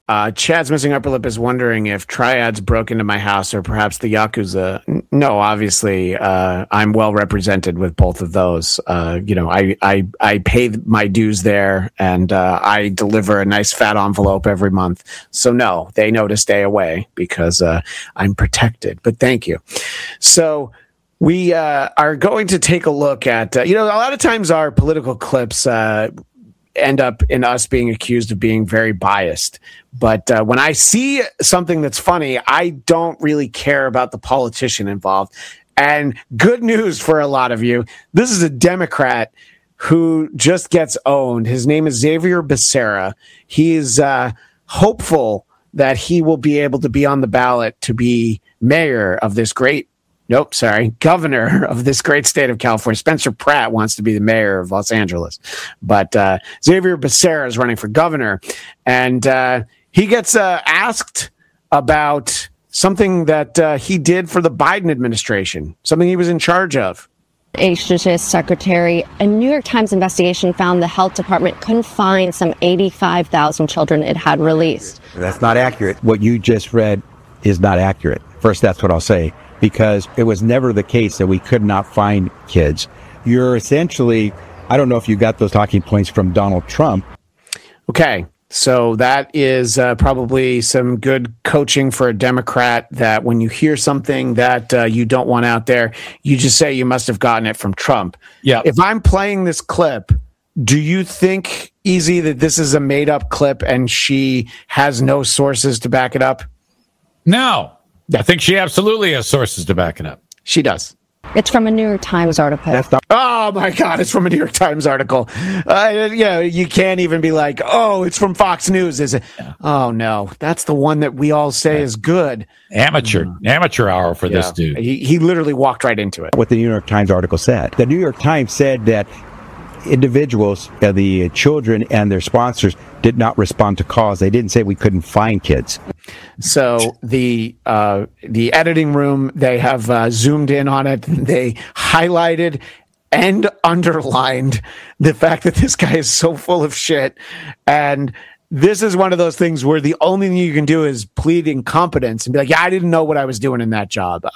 Chad's missing upper lip is wondering if triads broke into my house or perhaps the Yakuza. No, obviously, I'm well represented with both of those. I pay my dues there, and I deliver a nice fat envelope every month. So no, they know to stay away because I'm protected. But thank you. So we are going to take a look at, a lot of times our political clips end up in us being accused of being very biased. But when I see something that's funny, I don't really care about the politician involved. And good news for a lot of you, this is a Democrat who just gets owned. His name is Xavier Becerra. He is hopeful that he will be able to be on the ballot to be governor of this great state of California. Spencer Pratt wants to be the mayor of Los Angeles. But Xavier Becerra is running for governor. And he gets asked about something that he did for the Biden administration, something he was in charge of. HHS secretary, a New York Times investigation found the health department couldn't find some 85,000 children it had released. That's not accurate. What you just read is not accurate. First, that's what I'll say, because it was never the case that we could not find kids. You're essentially, I don't know if you got those talking points from Donald Trump. Okay. So that is probably some good coaching for a Democrat, that when you hear something that you don't want out there, you just say you must have gotten it from Trump. Yeah. If I'm playing this clip, do you think, Easy, that this is a made-up clip and she has no sources to back it up? No. I think she absolutely has sources to back it up. She does. It's from a New York Times article. Oh, my God, it's from a New York Times article. You can't even be like, oh, it's from Fox News, is it? Yeah. Oh, no, that's the one that we all say is good. Amateur hour for this dude. He literally walked right into it. What the New York Times article said. The New York Times said that individuals, the children and their sponsors, did not respond to calls. They didn't say we couldn't find kids. So the editing room, they have zoomed in on it. They highlighted and underlined the fact that this guy is so full of shit. And this is one of those things where the only thing you can do is plead incompetence and be like, yeah, I didn't know what I was doing in that job.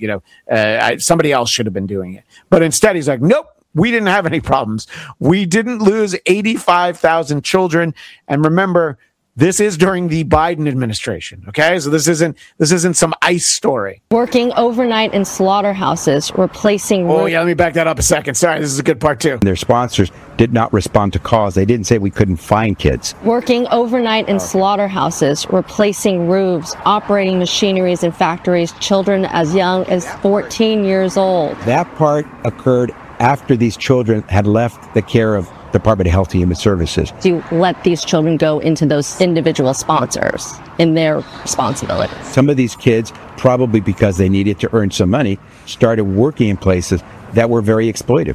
Somebody else should have been doing it. But instead, he's like, nope. We didn't have any problems. We didn't lose 85,000 children. And remember, this is during the Biden administration. Okay, so this isn't some ICE story. Working overnight in slaughterhouses, replacing. Oh yeah, let me back that up a second. Sorry, this is a good part too. Their sponsors did not respond to calls. They didn't say we couldn't find kids. Working overnight in slaughterhouses, replacing roofs, operating machineries in factories, children as young as 14 years old. That part occurred after these children had left the care of Department of Health and Human Services. To let these children go into those individual sponsors in their responsibility. Some of these kids, probably because they needed to earn some money, started working in places that were very exploitive.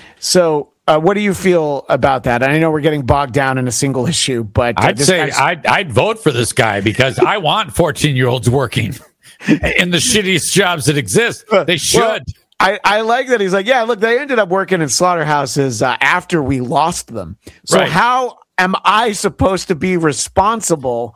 So what do you feel about that? I know we're getting bogged down in a single issue, but I'd say I'd vote for this guy because I want 14-year-olds working in the shittiest jobs that exist. They should. Well, I like that he's like, yeah, look, they ended up working in slaughterhouses after we lost them. So right. How am I supposed to be responsible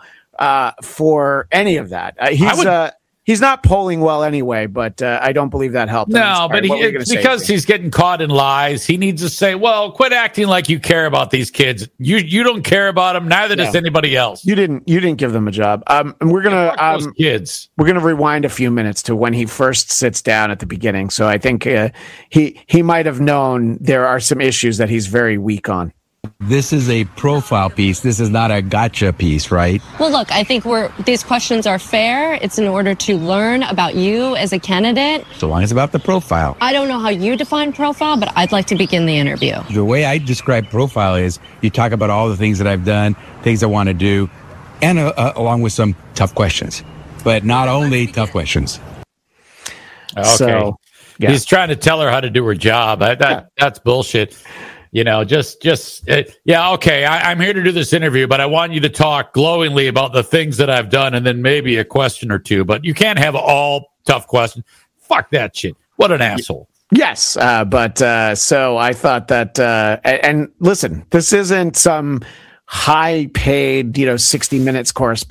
for any of that? He's not polling well anyway, but I don't believe that helped. No, but because he's getting caught in lies, he needs to say, well, quit acting like you care about these kids. You don't care about them. Neither does anybody else. You didn't give them a job. And we're gonna kids. We're gonna rewind a few minutes to when he first sits down at the beginning. So I think he might have known there are some issues that he's very weak on. This is a profile piece. This is not a gotcha piece, right? Well, look, I think these questions are fair. It's in order to learn about you as a candidate. So long as it's about the profile. I don't know how you define profile, but I'd like to begin the interview. The way I describe profile is you talk about all the things that I've done, things I want to do, and along with some tough questions. But not only tough questions. Okay. So, he's trying to tell her how to do her job. That's bullshit. Okay, I'm here to do this interview, but I want you to talk glowingly about the things that I've done and then maybe a question or two. But you can't have all tough questions. Fuck that shit. What an asshole. Yes, so I thought that, and listen, this isn't some high-paid, 60 Minutes correspondent.